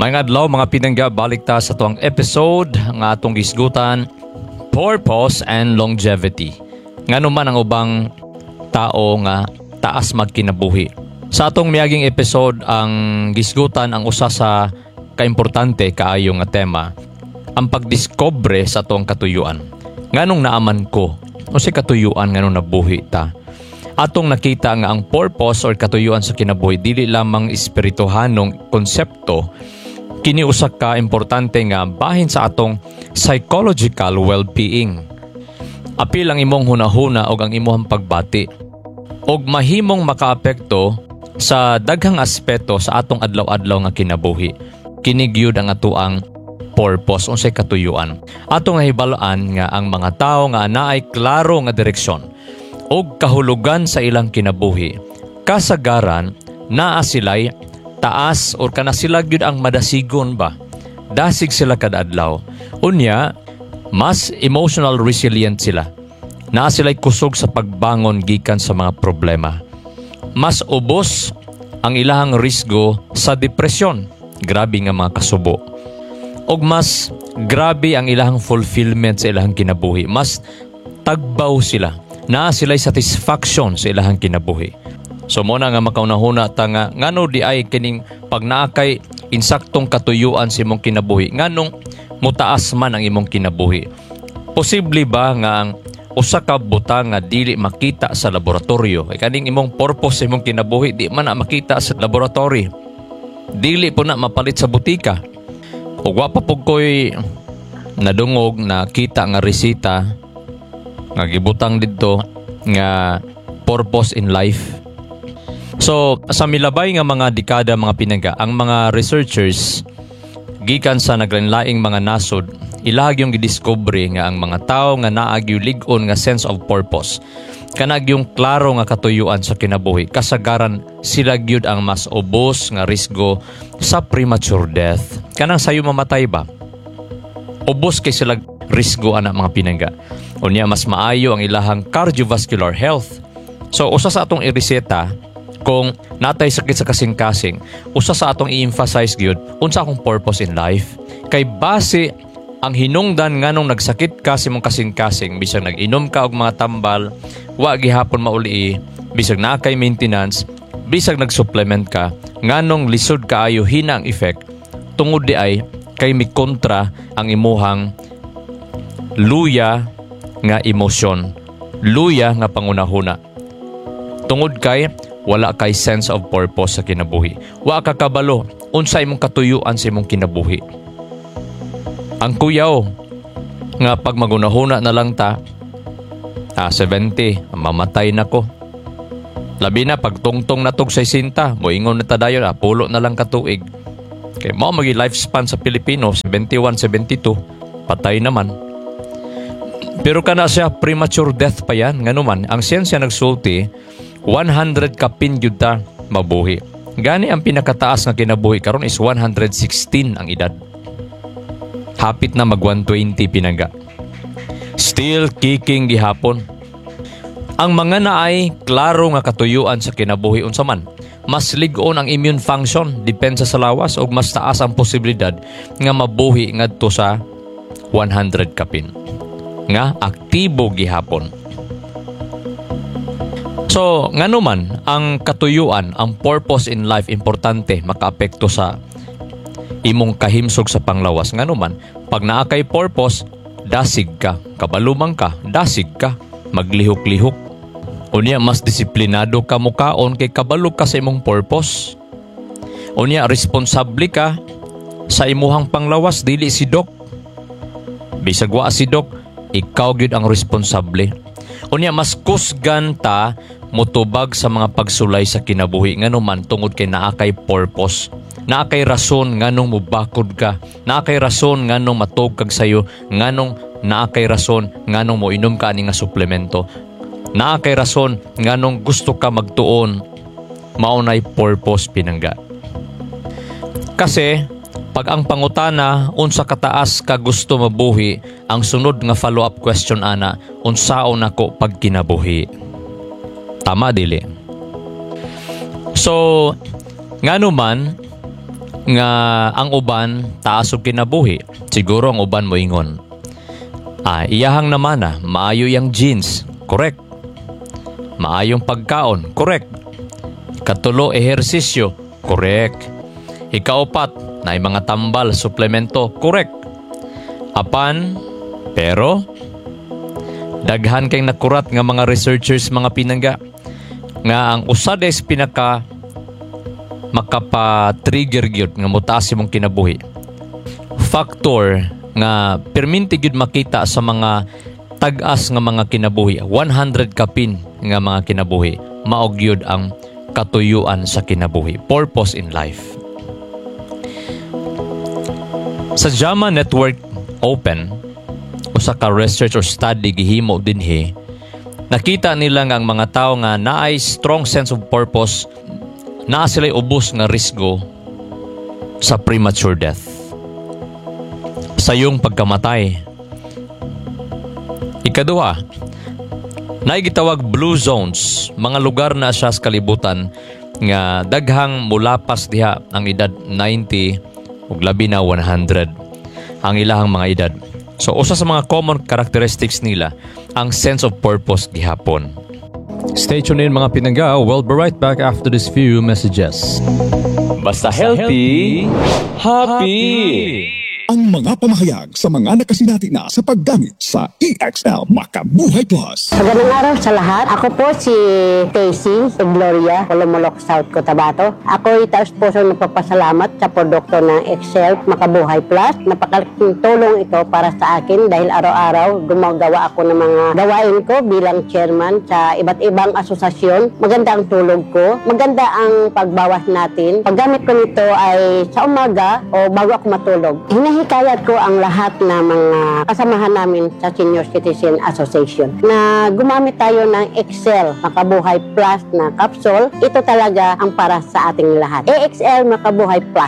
Mga adlaw mga pinangga, balik ta sa tuwang episode nga atong gisgutan, purpose and longevity. Ngano man ang ubang tao nga taas magkinabuhi. Sa atong miaging episode ang gisgutan ang usa sa kaimportante kaayo nga tema, ang pagdiskobre sa tuwang katuyuan. Nganong naaman ko o sa katuyuan nganong nabuhi ta. Atong nakita nga ang purpose or katuyuan sa kinabuhi dili lamang espirituhanong konsepto, kini usa ka importante nga bahin sa atong psychological well-being. Apil ang imong hunahuna og ang imong pagbati og mahimong makaapekto sa daghang aspeto sa atong adlaw-adlaw nga kinabuhi. Kini gyud ang atuang purpose unsay katuyuan. Atong nahibalaan nga ang mga tawo nga naay klaro nga direksyon og kahulugan sa ilang kinabuhi, kasagaran naa sila'y taas or kana sila gyud ang madasigon ba. Dasig sila kada adlaw. Unya, mas emotional resilient sila. Naa sila'y kusog sa pagbangon gikan sa mga problema. Mas ubos ang ilahang risgo sa depresyon. Grabe nga mga kasubo. Og mas grabe ang ilahang fulfillment sa ilahang kinabuhi. Mas tagbaw sila. Naa sila'y satisfaction sa ilahang kinabuhi. So muna nga makaunahuna ta nga ngano di ay kining pag naakay insaktong katuyuan sa imong kinabuhi, nganong mutaas man ang imong kinabuhi. Posible ba nga ang usa ka butang nga dili makita sa laboratorio, kay kaning imong purpose sa imong kinabuhi di man na makita sa laboratory, dili po na mapalit sa butika, ug wa pa pud koy nadungog na kita nga resita nga gibutang didto nga purpose in life. So, sa milabay nga mga dekada mga pinangga, ang mga researchers gikan sa naglain-laing mga nasod, ilahag yung gidiscovery nga ang mga tao nga naag yung lig-on nga sense of purpose, kanag yung klaro nga katuyuan sa kinabuhi, kasagaran sila gyud ang mas ubos nga risgo sa premature death. Kanang sayo mamatay ba? Ubos kay sila risgo ana mga pinangga. Unya mas maayo ang ilahang cardiovascular health. So, usa sa atong ireseta kung natay sakit sa kasing-kasing, usa sa atong i-emphasize gyud unsa akong purpose in life. Kay base ang hinungdan nganong nagsakit ka sa imong kasing-kasing, bisag nag-inom ka og mga tambal, wa gihapon mauli, bisag naa kay maintenance, bisag nag-supplement ka, nganong lisod kaayo hina ang effect, tungod di ay kay mikontra ang imuhang luya nga emosyon, luya nga pangunahuna. Tungod kay wala kay sense of purpose sa kinabuhi. Wa ka kabalo unsa imong katuyuan sa imong kinabuhi. Ang kuyaw nga pag magunahuna na lang ta, 70, mamatay na ko. Labi na pag tungtong natog 60, moingon na ta dayon, pulo na lang katuig. Kay mao magi lifespan sa Pilipino 71, 72, patay naman. Pero kana siya premature death pa yan. Nganuman, ang siyensya nagsulti 100 kapin gyud ta mabuhi. Gani ang pinakataas nga kinabuhi karon is 116 ang edad. Hapit na mag 120 pinangga. Still kicking gihapon. Ang mga naay klaro nga katuyuan sa kinabuhi unsa man, mas lig-on ang immune function depensa sa lawas ug mas taas ang posibilidad nga mabuhi ngadto sa 100 kapin. Nga aktibo gihapon. So, ngano man, ang katuyuan, ang purpose in life, importante, makaapekto sa imong kahimsog sa panglawas. Ngano man, pag naa kay purpose, dasig ka, kabalumang ka, dasig ka, maglihok-lihok. Unya, mas disiplinado ka mukaon kay kabalo ka sa imong purpose. Unya, responsable ka sa imuhang panglawas, dili si Doc. Bisag wa si Doc, ikaw gyud ang responsable. Unya, mas kusgan ta mutubag sa mga pagsulay sa kinabuhi ngano man tungod kay naa kay purpose, naa kay rason nganong mubakod ka, naa kay rason nganong matog kag sayo, nganong naa kay rason nganong moinom ka ani nga suplemento, naa kay rason nganong gusto ka magtuon, maunay purpose pinangga. Kasi pag ang pangutana unsa kataas ka gusto mabuhi, ang sunod nga follow-up question ana, unsaon nako pag kinabuhi? Tama dili? So, ngano man, nga ang uban taas og kinabuhi. Siguro ang uban moingon, iyahang naman maayo yang jeans, correct. Maayong pagkaon, correct. Katulo, ehersisyo, correct. Ikaapat, na mga tambal, suplemento, correct. Apan, pero daghan kay nakurat nga mga researchers, mga pinangga, nga ang usad is pinaka makapa-trigger gyud nga mutaas imong kinabuhi. Factor nga perminti gyud makita sa mga tag-as nga mga kinabuhi, 100 kapin nga mga kinabuhi, maog gyud ang katuyuan sa kinabuhi, purpose in life. Sa JAMA Network Open, usa ka research or study gihimo dinhi, nakita nila nga ang mga tao nga naay strong sense of purpose, naa sila'y ubos nga risgo sa premature death, sa iyong pagkamatay. Ikaduha, naay gitawag blue zones, mga lugar na sa kalibutan nga daghang mulapas diha ang edad 90 ug labi na 100 ang ilahang mga edad. So usa sa mga common characteristics nila ang sense of purpose gihapon. Stay tuned in mga pinangga. We'll be right back after these few messages. Basta healthy, happy! Ang mga pamahayag sa mga nakasinati na sa paggamit sa EXL Makabuhay Plus. Magandang araw sa lahat. Ako po si Casey Gloria, Colomoloc, South Cotabato. Ako ay taus-puso nagpapasalamat sa produkto ng EXL Makabuhay Plus. Napakalaking tulong ito para sa akin dahil araw-araw gumagawa ako ng mga gawain ko bilang chairman sa iba't ibang asosasyon. Maganda ang tulog ko. Maganda ang pagbawas natin. Paggamit ko nito ay sa umaga o bago ako matulog. Hinahikayat ko ang lahat na mga kasamahan namin sa Senior Citizen Association na gumamit tayo ng EXL Makabuhay Plus na capsule. Ito talaga ang para sa ating lahat. EXL Makabuhay Plus.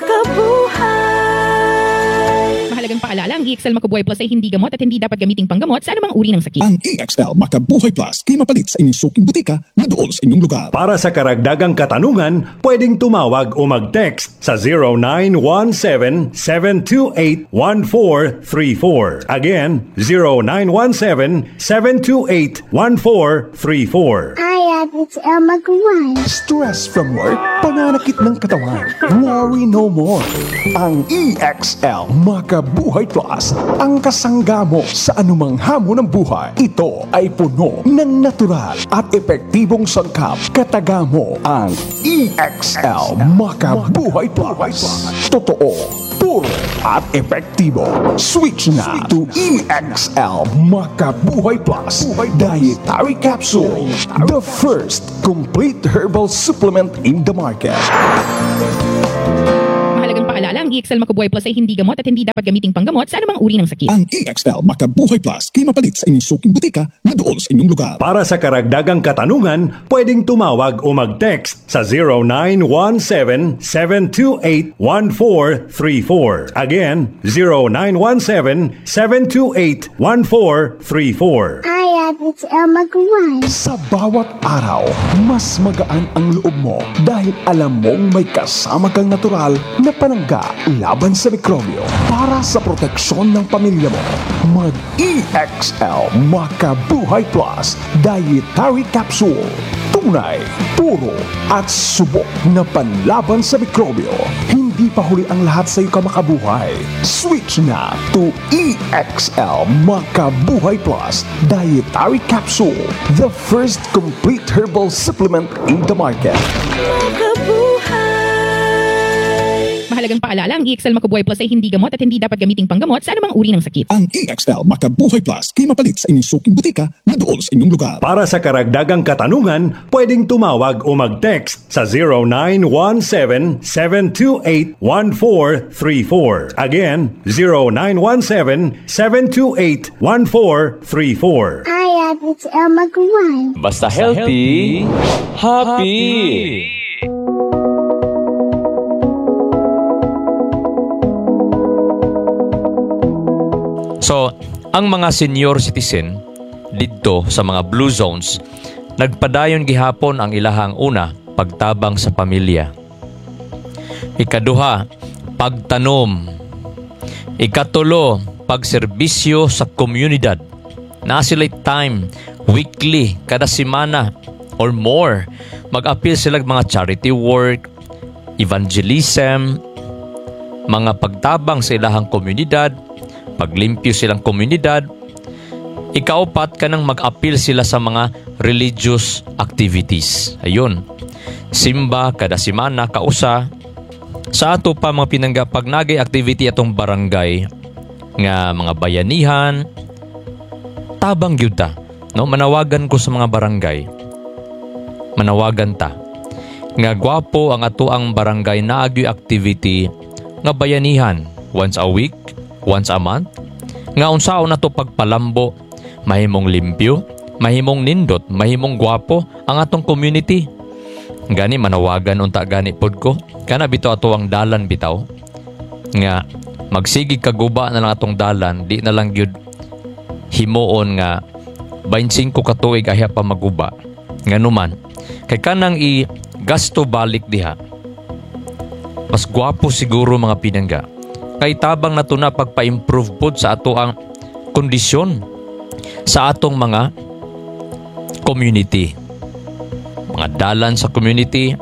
Mahalagang paalala, ang EXL Makabuhay Plus ay hindi gamot at hindi dapat gamiting panggamot sa anumang uri ng sakit. Ang EXL Makabuhay Plus ay mapalit sa inyong suking butika na doon sa inyong lugar. Para sa karagdagang katanungan, pwedeng tumawag o mag-text sa 0917-728-1434. Again, 0917-728-1434. It's Elma Guan. Stress from work, pananakit ng katawan. Worry no more. Ang EXL Makabuhay Plus ang kasangga mo sa anumang hamon ng buhay. Ito ay puno ng natural at epektibong sangkap. Kataga mo ang EXL Makabuhay Plus. Totoo, puro at epektibo. Switch na to EXL Makabuhay Plus Dietary Capsule, the first complete herbal supplement in the market. Mahalagang paalala, ang EXL Makabuhay Plus ay hindi gamot at hindi dapat gamiting panggamot sa anumang uri ng sakit. Ang EXL Makabuhay Plus ay mapalit sa inyong suking butika na doon sa inyong lugar. Para sa karagdagang katanungan, pwedeng tumawag o mag-text sa 0917-728-1434. Again, 0917-728-1434. It's Elma Guan. Sa bawat araw, mas magaan ang loob mo dahil alam mong may kasama kang natural na panangga laban sa mikrobyo. Para sa proteksyon ng pamilya mo, mag-EXL Makabuhay Plus Dietary Capsule. Tunay, puro at subok na panlaban sa mikrobyo. Hindi pa huli ang lahat sa iyo kamakabuhay. Switch na to EXL Makabuhay Plus Dietary Capsule, the first complete herbal supplement in the market. Mahalagang paalala, ang EXL Makabuhay Plus ay hindi gamot at hindi dapat gamiting panggamot sa anumang uri ng sakit. Ang EXL Makabuhay Plus ay mapalit sa inyong suking butika na doon sa inyong lugar. Para sa karagdagang katanungan, pwedeng tumawag o mag-text sa 0917-728-1434. Again, 0917-728-1434. It's Elma Guan. Basta healthy, happy! So, ang mga senior citizen dito sa mga blue zones, nagpadayon gihapon ang ilahang una, pagtabang sa pamilya. Ikaduha, pagtanom. Ikatulo, pagserbisyo sa komunidad. Na sila time, weekly, kada semana, or more. Mag-appeal sila mga charity work, evangelism, mga pagtabang sa ilahang komunidad, paglimpyo silang komunidad. Ikaapat, kanang mag-appeal sila sa mga religious activities. Ayun, simba kada semana, kausa. Sa ato pa mga pinangga, pag nagay activity atong barangay, nga mga bayanihan, tabang gyud ta, no? Manawagan ko sa mga barangay. Manawagan ta nga gwapo ang ato ang barangay na agyo activity nga bayanihan once a week, once a month, nga unsaon nato pagpalambo, mahimong limpyo, mahimong nindot, mahimong gwapo ang atong community. Gani manawagan unta gani pod ko, kana bitaw ato ang dalan bitaw nga magsigig kaguba na lang atong dalan, di na lang gyud himuon nga 25 ka tuig ahya pa maguba. Nganuman kay kanang i gasto balik diha, mas gwapo siguro mga pinangga, kay tabang nato na pagpa-improve pod sa ato ang kondisyon sa atong mga community, mga dalan sa community,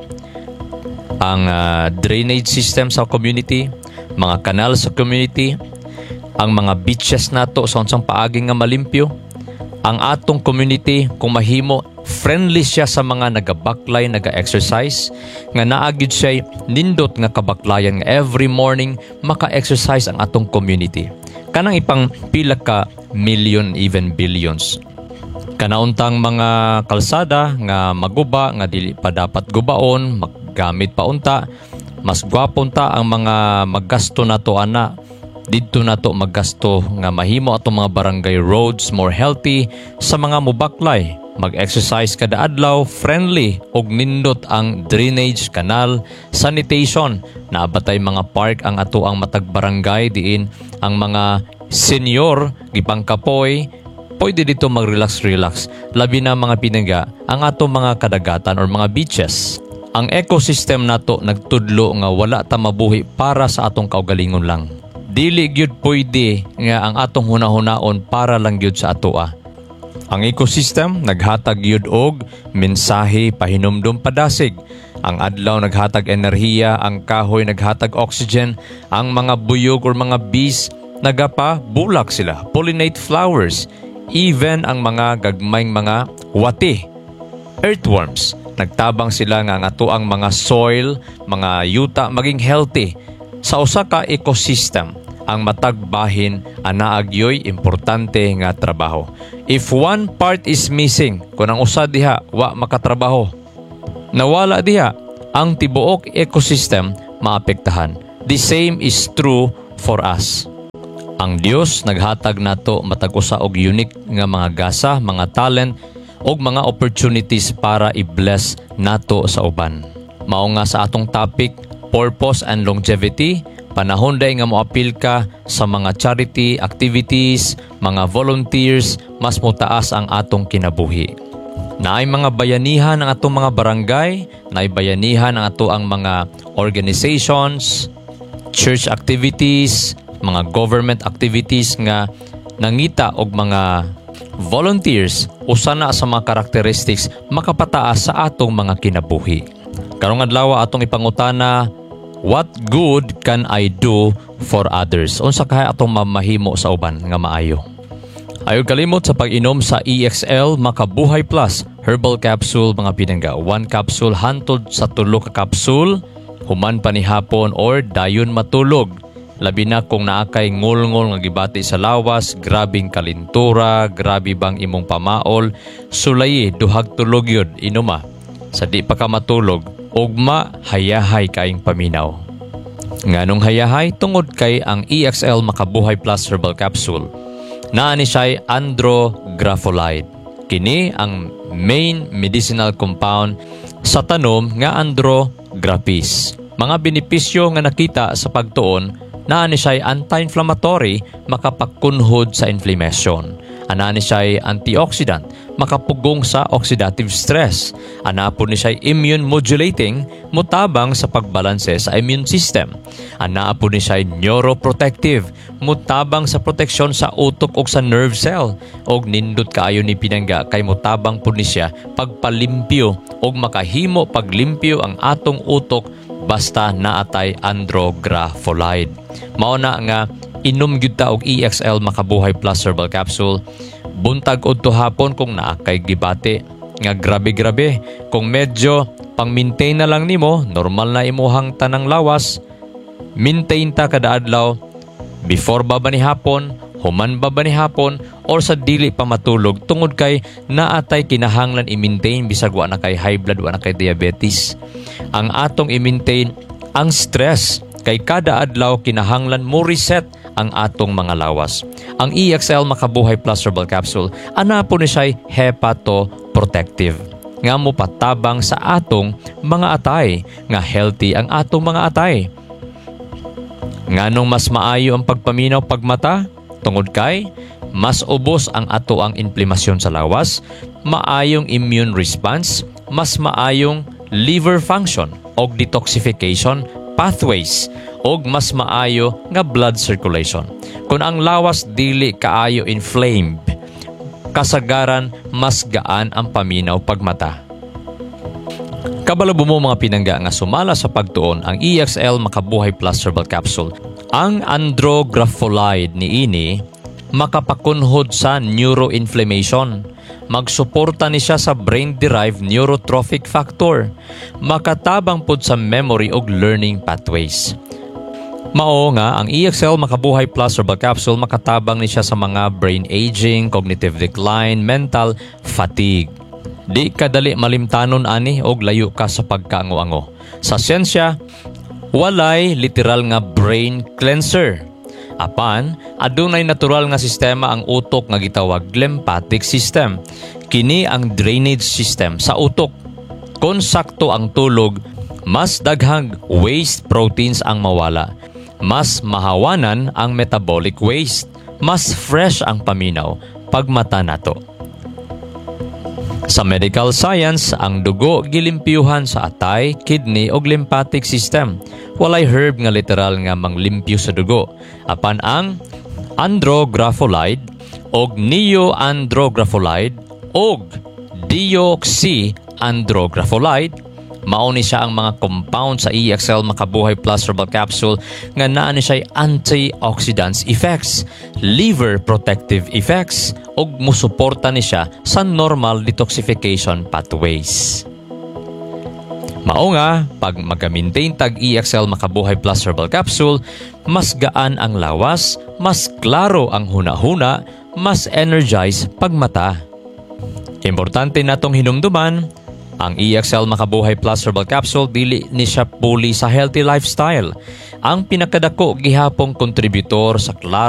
ang drainage system sa community, mga kanal sa community, ang mga beaches nato sa unsang paagi nga malimpyo, ang atong community kung mahimo friendly siya sa mga nagabaklay, naga-exercise, nga naagid siya nindot nga kabaklayan nga every morning maka-exercise ang atong community. Kanang ipang pila ka million, even billions. Kanauntang mga kalsada nga maguba, nga dili pa dapat gubaon, maggamit pa unta, mas gwaponta ang mga maggasto nato ana. Dito nato maggasto nga mahimo atong mga barangay roads more healthy sa mga mubaklay. Mag-exercise kada adlaw, friendly og nindot ang drainage, kanal, sanitation. Naabatay mga park ang ato ang matag barangay diin ang mga senior gipangkapoy pwede dito mag-relax. Labi na mga pinangga ang ato mga kadagatan or mga beaches. Ang ecosystem nato nagtudlo nga wala ta mabuhi para sa atong kaugalingon lang. Dili gyud pwede nga ang atong hunahunaon para lang gyud sa atoa. Ang ecosystem naghatag gyud og mensahe pahinumdom padasig. Ang adlaw naghatag enerhiya, ang kahoy naghatag oxygen, ang mga buyog or mga bees nagapa bulak sila, pollinate flowers. Even ang mga gagmayng mga wati, earthworms, nagtabang sila nga ang atoang mga soil, mga yuta maging healthy. Sa usa ka ecosystem, ang matag bahin anaagyoy importante nga trabaho. If one part is missing, kung ang usa diha wa makatrabaho, nawala diha, ang tibuok ecosystem maapektahan. The same is true for us. Ang Dios naghatag nato matag usa og unique nga mga gasa, mga talent og mga opportunities para i-bless nato sa uban. Mao nga sa atong topic, purpose and longevity. Panahon day nga moapil ka sa mga charity activities, mga volunteers, mas motaas ang atong kinabuhi. Naay mga bayanihan ang atong mga barangay, naay bayanihan ang ato ang mga organizations, church activities, mga government activities nga nangita og mga volunteers usa na sa mga characteristics makapataas sa atong mga kinabuhi. Karong adlaw atong ipangutana, what good can I do for others? Unsa kay atong mamahimo sa uban nga maayo? Ayaw kalimot sa pag-inom sa EXL Makabuhay Plus Herbal Capsule mga pinangga. 1 capsule hantod sa 3 ka capsule, human pa ni hapon or dayon matulog. Labi na kung naakay ngulngol nga gibati sa lawas, grabing kalintura, grabe bang imong pamaol, sulayi duhag tulog yun, inuma. Sa di pa ka matulog, ugma hayahay kaing paminaw. Nganong hayahay tungod kay ang EXL Makabuhay Plus Herbal Capsule. Naani siya'y andrographolides. Kini ang main medicinal compound sa tanom nga andrographis. Mga benepisyo nga nakita sa pagtuon, naani siya'y anti-inflammatory, makapagkunhod sa inflammation. Anani siya'y antioxidant, makapugong sa oxidative stress. Anapon ni siya immune modulating, mutabang sa pagbalanse sa immune system. Anapon ni siya neuroprotective, mutabang sa proteksyon sa utok o sa nerve cell. Og nindot kaayo ni pinangga kay mutabang po ni siya pagpalimpyo og makahimo paglimpyo ang atong utok basta naatay andrografolide. Mao na nga inom gyud ta og EXL Makabuhay Plus Herbal Capsule. Buntag udto hapon kung naa kay gibati nga grabe-grabe. Kung medyo pang-maintain na lang nimo, normal na imuhang tanang lawas, maintain ta kada adlaw before ba ni hapon, human ba ni hapon, or sa dili pa matulog tungod kay naatay kinahanglan i-maintain bisag wa na kay high blood, wa na kay diabetes. Ang atong i-maintain ang stress kay kada adlaw kinahanglan mo reset ang atong mga lawas. Ang EXL Makabuhay Plus Herbal Capsule anapo ni siya hepatoprotective nga mo patabang sa atong mga atay nga healthy ang atong mga atay. Nganong mas maayo ang pagpaminaw pagmata tungod kay mas ubos ang ato ang inflamasyon sa lawas, maayong immune response, mas maayong liver function o detoxification pathways og mas maayo nga blood circulation. Kung ang lawas dili kaayo inflamed, kasagaran mas gaan ang paminaw pagmata. Kabalabo mo mga pinangga nga sumala sa pagtuon ang EXL Makabuhay Plus Herbal Capsule. Ang andrografolide niini makapakunhod sa neuroinflammation. Magsuporta ni siya sa brain-derived neurotrophic factor. Makatabang pod sa memory ug learning pathways. Mao nga ang EXL Makabuhay Plus Herbal Capsule makatabang ni siya sa mga brain aging, cognitive decline, mental fatigue. Di kadali malimtanon ani og layo ka sa pagkaango-ango. Sa siyensya, walay literal nga brain cleanser. Apan, adunay natural nga sistema ang utok nga gitawag lymphatic system. Kini ang drainage system sa utok. Kung sakto ang tulog, mas daghang waste proteins ang mawala. Mas mahawanan ang metabolic waste. Mas fresh ang paminaw pagmata nato. Sa medical science, ang dugo gilimpyuhan sa atay, kidney ug lymphatic system. Walay herb nga literal nga manglimpyo sa dugo. Apan ang andrografolide og neoandrografolide og deoxyandrografolide mao ni siya ang mga compound sa EXL Makabuhay Plus Herbal Capsule nga naa ni siya antioxidants effects, liver protective effects ug musuporta ni siya sa normal detoxification pathways. Mao nga, pag mag-maintain tag EXL Makabuhay Plus Herbal Capsule, mas gaan ang lawas, mas klaro ang huna-huna, mas energize pagmata. Importante natong hinumduman, ang EXL Makabuhay Plus Herbal Capsule dili ni siya puli sa healthy lifestyle. Ang pinakadako gihapong kontributor sa klaro